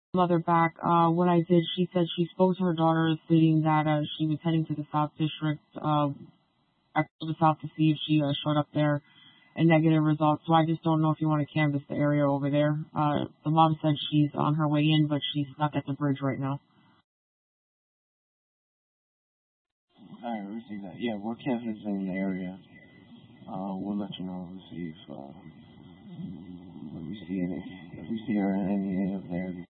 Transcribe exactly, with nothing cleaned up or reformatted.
Mother back. Uh, when I did, she said she spoke to her daughter, stating that uh, she was heading to the South District, uh, to the South to see if she uh, showed up there and negative results. So I just don't know if you want to canvass the area over there. Uh, the mom said she's on her way in, but she's stuck at the bridge right now. Alright, we see that. Yeah, we're canvassing the area. Uh, we'll let you know. We'll see if, uh, if we see any, if we see her in any of the areas.